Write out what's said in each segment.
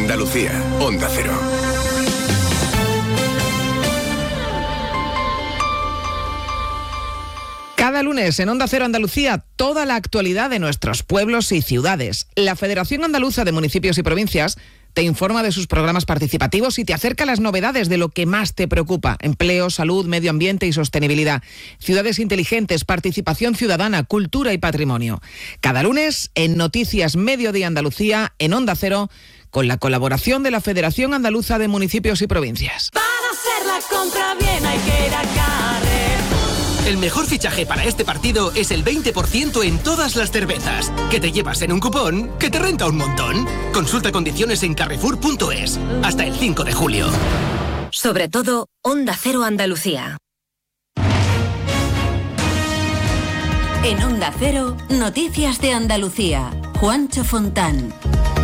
Andalucía, Onda Cero. Cada lunes en Onda Cero Andalucía, toda la actualidad de nuestros pueblos y ciudades. La Federación Andaluza de Municipios y Provincias te informa de sus programas participativos y te acerca las novedades de lo que más te preocupa: empleo, salud, medio ambiente y sostenibilidad, ciudades inteligentes, participación ciudadana, cultura y patrimonio. Cada lunes en Noticias Mediodía Andalucía, en Onda Cero, con la colaboración de la Federación Andaluza de Municipios y Provincias. Para hacer la compra bien hay que ir a Carrefour. El mejor fichaje para este partido es el 20% en todas las cervezas, que te llevas en un cupón que te renta un montón. Consulta condiciones en carrefour.es. Hasta el 5 de julio. Sobre todo, Onda Cero Andalucía. En Onda Cero, Noticias de Andalucía. Juancho Fontán.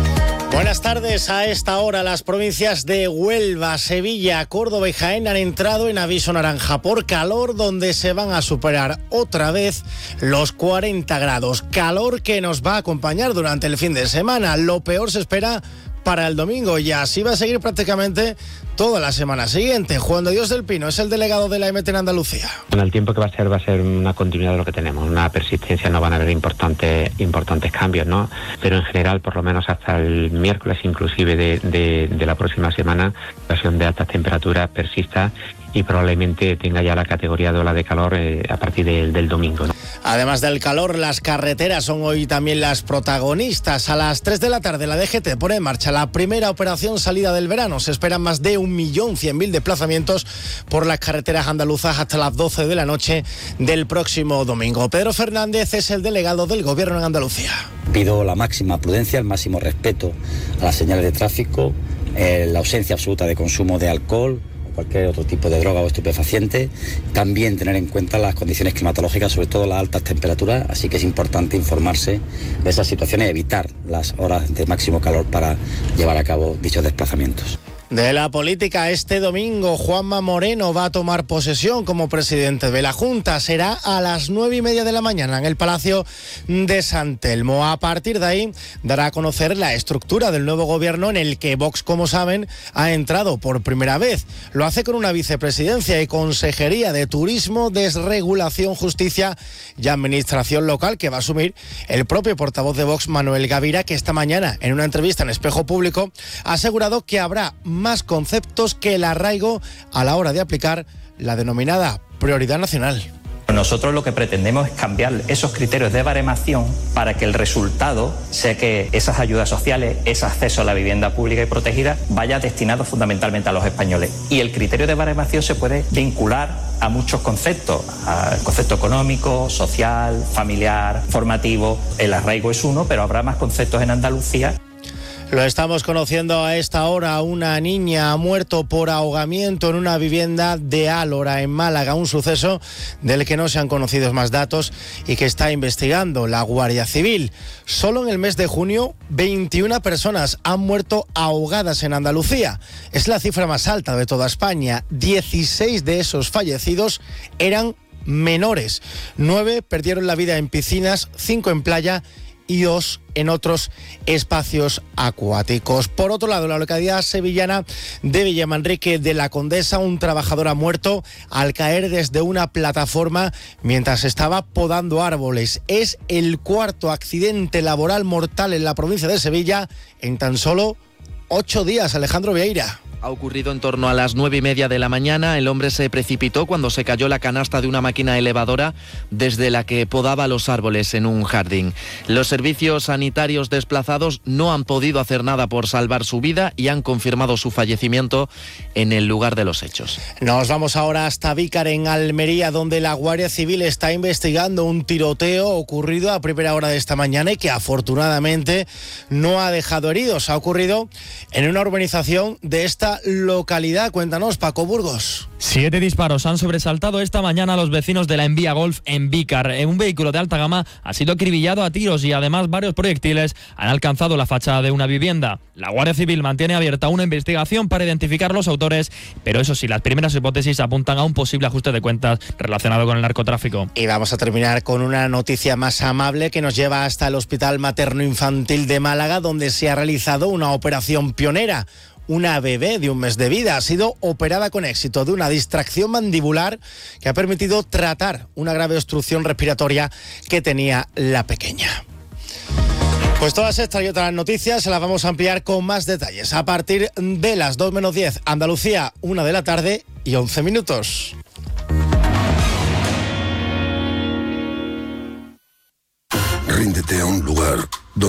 Buenas tardes. A esta hora las provincias de Huelva, Sevilla, Córdoba y Jaén han entrado en aviso naranja por calor, donde se van a superar otra vez los 40 grados. Calor que nos va a acompañar durante el fin de semana. Lo peor se espera para el domingo y así va a seguir prácticamente toda la semana siguiente. Juan de Dios del Pino es el delegado de la EMET en Andalucía. En el tiempo que va a ser una continuidad de lo que tenemos, una persistencia, no van a haber importantes cambios, ¿no? Pero en general, por lo menos hasta el miércoles inclusive de la próxima semana, la situación de altas temperaturas persista y probablemente tenga ya la categoría de ola de calor a partir del domingo, ¿no? Además del calor, las carreteras son hoy también las protagonistas. A las 3 de la tarde la DGT pone en marcha la primera operación salida del verano. Se esperan más de 1.100.000 desplazamientos por las carreteras andaluzas hasta las 12 de la noche del próximo domingo. Pedro Fernández es el delegado del Gobierno en Andalucía. Pido la máxima prudencia, el máximo respeto a las señales de tráfico, la ausencia absoluta de consumo de alcohol, cualquier otro tipo de droga o estupefaciente. También tener en cuenta las condiciones climatológicas, sobre todo las altas temperaturas, así que es importante informarse de esas situaciones y evitar las horas de máximo calor para llevar a cabo dichos desplazamientos. De la política, este domingo Juanma Moreno va a tomar posesión como presidente de la Junta. Será a las 9:30 de la mañana en el Palacio de San Telmo. A partir de ahí dará a conocer la estructura del nuevo gobierno en el que Vox, como saben, ha entrado por primera vez. Lo hace con una vicepresidencia y consejería de Turismo, Desregulación, Justicia y Administración Local que va a asumir el propio portavoz de Vox, Manuel Gavira, que esta mañana en una entrevista en Espejo Público ha asegurado que habrá más conceptos que el arraigo a la hora de aplicar la denominada prioridad nacional. Nosotros lo que pretendemos es cambiar esos criterios de baremación para que el resultado sea que esas ayudas sociales, ese acceso a la vivienda pública y protegida vaya destinado fundamentalmente a los españoles. Y el criterio de baremación se puede vincular a muchos conceptos, al concepto económico, social, familiar, formativo. El arraigo es uno, pero habrá más conceptos en Andalucía. Lo estamos conociendo a esta hora. Una niña ha muerto por ahogamiento en una vivienda de Álora, en Málaga. Un suceso del que no se han conocido más datos y que está investigando la Guardia Civil. Solo en el mes de junio, 21 personas han muerto ahogadas en Andalucía. Es la cifra más alta de toda España. 16 de esos fallecidos eran menores. 9 perdieron la vida en piscinas, 5 en playa y 2 en otros espacios acuáticos. Por otro lado, en la localidad sevillana de Villamanrique de la Condesa, un trabajador ha muerto al caer desde una plataforma mientras estaba podando árboles. Es el cuarto accidente laboral mortal en la provincia de Sevilla en tan solo 8 días. Alejandro Vieira. Ha ocurrido en torno a las 9:30 de la mañana. El hombre se precipitó cuando se cayó la canasta de una máquina elevadora desde la que podaba los árboles en un jardín. Los servicios sanitarios desplazados no han podido hacer nada por salvar su vida y han confirmado su fallecimiento en el lugar de los hechos. Nos vamos ahora hasta Vícar, en Almería, donde la Guardia Civil está investigando un tiroteo ocurrido a primera hora de esta mañana y que afortunadamente no ha dejado heridos. Ha ocurrido en una urbanización de esta esa localidad. Cuéntanos, Paco Burgos. 7 disparos han sobresaltado esta mañana a los vecinos de la Envía Golf en Vícar. Un vehículo de alta gama ha sido acribillado a tiros y además varios proyectiles han alcanzado la fachada de una vivienda. La Guardia Civil mantiene abierta una investigación para identificar los autores, pero eso sí, las primeras hipótesis apuntan a un posible ajuste de cuentas relacionado con el narcotráfico. Y vamos a terminar con una noticia más amable que nos lleva hasta el Hospital Materno-Infantil de Málaga, donde se ha realizado una operación pionera. Una bebé de 1 mes de vida ha sido operada con éxito de una distracción mandibular que ha permitido tratar una grave obstrucción respiratoria que tenía la pequeña. Pues todas estas y otras noticias se las vamos a ampliar con más detalles a partir de las 2 menos 10, Andalucía, 1 de la tarde y 11 minutos. Ríndete a un lugar